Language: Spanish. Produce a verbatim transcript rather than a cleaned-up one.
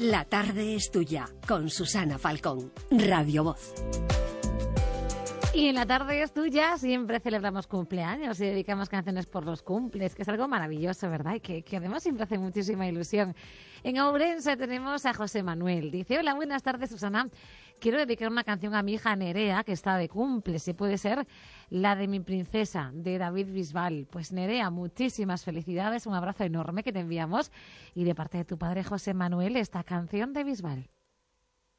La tarde es tuya, con Susana Falcón, Radio Voz. Y en La tarde es tuya siempre celebramos cumpleaños y dedicamos canciones por los cumples, que es algo maravilloso, ¿verdad? Y que, que además siempre hace muchísima ilusión. En Ourense tenemos a José Manuel. Dice, hola, buenas tardes, Susana. Quiero dedicar una canción a mi hija Nerea, que está de cumple. Si puede ser la de Mi princesa, de David Bisbal. Pues Nerea, muchísimas felicidades, un abrazo enorme que te enviamos. Y de parte de tu padre José Manuel, esta canción de Bisbal.